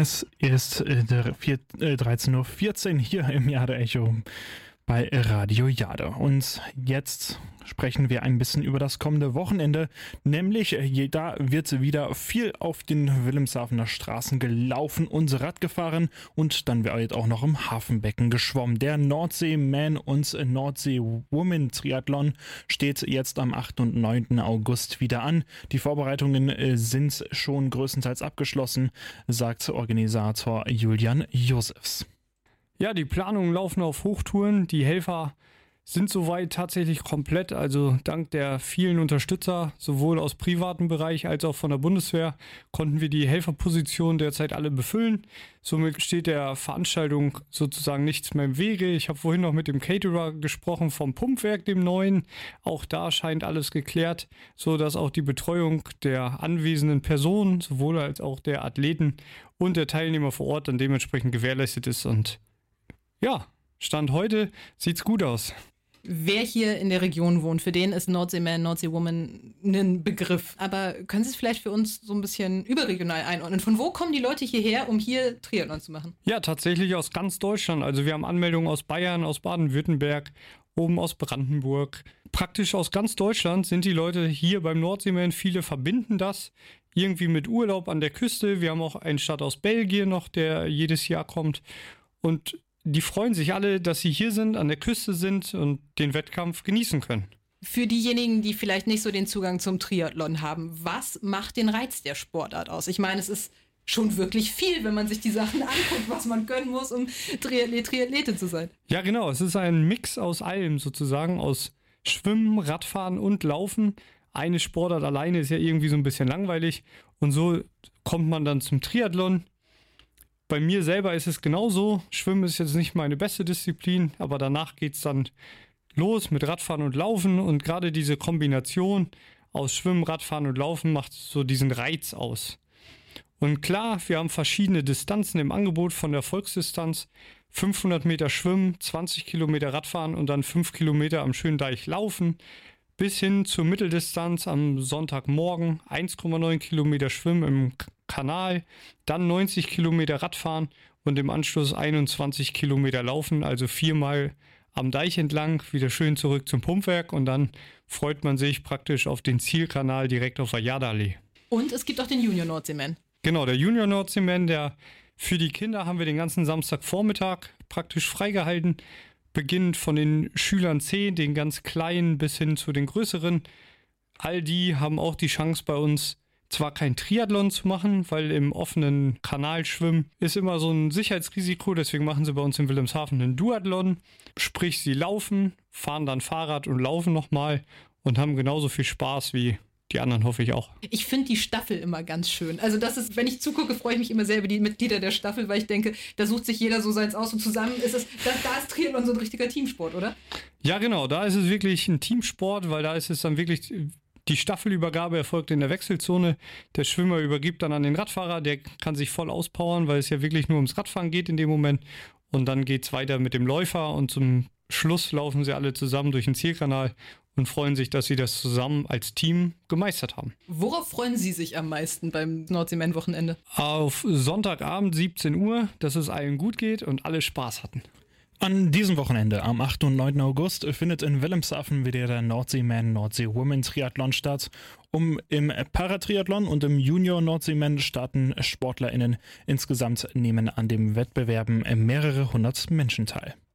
Es ist 13.14 Uhr hier im Jade Echo bei Radio Jade. Und jetzt sprechen wir ein bisschen über das kommende Wochenende. Nämlich, da wird wieder viel auf den Wilhelmshavener Straßen gelaufen und Rad gefahren. Und dann wird auch noch im Hafenbecken geschwommen. Der Nordsee-Man und Nordsee-Woman-Triathlon steht jetzt am 8. und 9. August wieder an. Die Vorbereitungen sind schon größtenteils abgeschlossen, sagt Organisator Julian Josefs. Ja, die Planungen laufen auf Hochtouren. Die Helfer sind soweit tatsächlich komplett. Also dank der vielen Unterstützer, sowohl aus privatem Bereich als auch von der Bundeswehr, konnten wir die Helferposition derzeit alle befüllen. Somit steht der Veranstaltung sozusagen nichts mehr im Wege. Ich habe vorhin noch mit dem Caterer gesprochen vom Pumpwerk, dem neuen. Auch da scheint alles geklärt, so dass auch die Betreuung der anwesenden Personen, sowohl als auch der Athleten und der Teilnehmer vor Ort dann dementsprechend gewährleistet ist. Und ja, Stand heute sieht's gut aus. Wer hier in der Region wohnt, für den ist Nordsee-Man, Nordsee-Woman ein Begriff. Aber können Sie es vielleicht für uns so ein bisschen überregional einordnen? Von wo kommen die Leute hierher, um hier Triathlon zu machen? Ja, tatsächlich aus ganz Deutschland. Also wir haben Anmeldungen aus Bayern, aus Baden-Württemberg, oben aus Brandenburg. Praktisch aus ganz Deutschland sind die Leute hier beim Nordsee-Man. Viele verbinden das irgendwie mit Urlaub an der Küste. Wir haben auch einen Start aus Belgien noch, der jedes Jahr kommt. Und die freuen sich alle, dass sie hier sind, an der Küste sind und den Wettkampf genießen können. Für diejenigen, die vielleicht nicht so den Zugang zum Triathlon haben, was macht den Reiz der Sportart aus? Ich meine, es ist schon wirklich viel, wenn man sich die Sachen anguckt, was man können muss, um Triathletin zu sein. Ja, genau. Es ist ein Mix aus allem sozusagen, aus Schwimmen, Radfahren und Laufen. Eine Sportart alleine ist ja irgendwie so ein bisschen langweilig und so kommt man dann zum Triathlon. Bei mir selber ist es genauso. Schwimmen ist jetzt nicht meine beste Disziplin, aber danach geht es dann los mit Radfahren und Laufen. Und gerade diese Kombination aus Schwimmen, Radfahren und Laufen macht so diesen Reiz aus. Und klar, wir haben verschiedene Distanzen im Angebot, von der Volksdistanz 500 Meter Schwimmen, 20 Kilometer Radfahren und dann 5 Kilometer am schönen Deich laufen, bis hin zur Mitteldistanz am Sonntagmorgen 1,9 Kilometer Schwimmen im Kanal, dann 90 Kilometer Radfahren und im Anschluss 21 Kilometer Laufen, also 4-mal am Deich entlang, wieder schön zurück zum Pumpwerk und dann freut man sich praktisch auf den Zielkanal direkt auf der Jadallee. Und es gibt auch den Junior Nordsee-Man. Genau, der Junior Nordsee-Man, der für die Kinder haben wir den ganzen Samstagvormittag praktisch freigehalten, beginnend von den Schülern 10, den ganz kleinen bis hin zu den größeren. All die haben auch die Chance bei uns, zwar kein Triathlon zu machen, weil im offenen Kanal schwimmen ist immer so ein Sicherheitsrisiko, deswegen machen sie bei uns in Wilhelmshaven einen Duathlon, sprich sie laufen, fahren dann Fahrrad und laufen nochmal und haben genauso viel Spaß wie die anderen, hoffe ich auch. Ich finde die Staffel immer ganz schön. Also das ist, wenn ich zugucke, freue ich mich immer sehr über die Mitglieder der Staffel, weil ich denke, da sucht sich jeder so seins aus und zusammen ist es, da ist Triathlon so ein richtiger Teamsport, oder? Ja, genau, da ist es wirklich ein Teamsport, weil da ist es dann wirklich, die Staffelübergabe erfolgt in der Wechselzone. Der Schwimmer übergibt dann an den Radfahrer, der kann sich voll auspowern, weil es ja wirklich nur ums Radfahren geht in dem Moment. Und dann geht es weiter mit dem Läufer und zum Schluss laufen sie alle zusammen durch den Zielkanal und freuen sich, dass sie das zusammen als Team gemeistert haben. Worauf freuen Sie sich am meisten beim Nordsee-Man-Wochenende? Auf Sonntagabend 17 Uhr, dass es allen gut geht und alle Spaß hatten. An diesem Wochenende, am 8. und 9. August, findet in Wilhelmshaven wieder der Nordsee-Man, Nordsee-Woman Triathlon statt. Im Paratriathlon und im Junior Nordsee-Man starten SportlerInnen. Insgesamt nehmen an den Wettbewerben mehrere hundert Menschen teil.